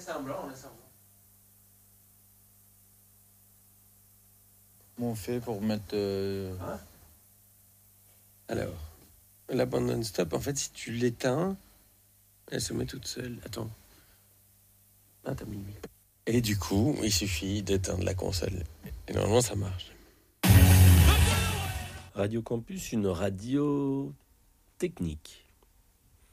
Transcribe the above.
semblant, on est semblant. Comment on fait pour mettre... Alors, la bande non-stop, en fait, si tu l'éteins, elle se met toute seule. Attends. Ah, t'as mis lui. Et du coup, il suffit d'éteindre la console. Et normalement, ça marche. Radio Campus, une radio technique.